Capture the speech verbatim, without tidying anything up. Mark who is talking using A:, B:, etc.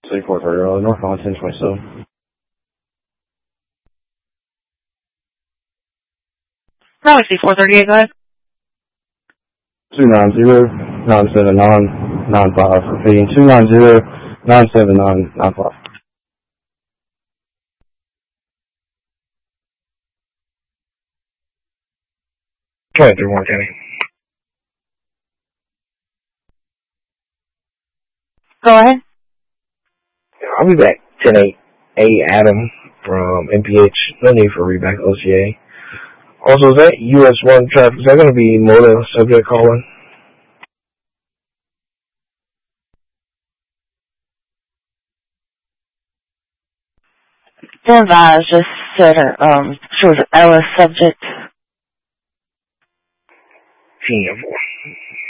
A: three four three, uh, northbound ten twenty-seven.
B: Galaxy four thirty-eight, go ahead.
A: two nine zero nine seven nine nine five. Repeating, two nine zero nine seven nine nine five. twenty-three one County.
B: Go ahead.
A: I'll be back. ten eight. A Adam from M P H. No need for readback O C A. Also, is that U S one traffic? Is that going to be motor subject calling?
B: Then I just said, um, she was L S subject.
A: Team four.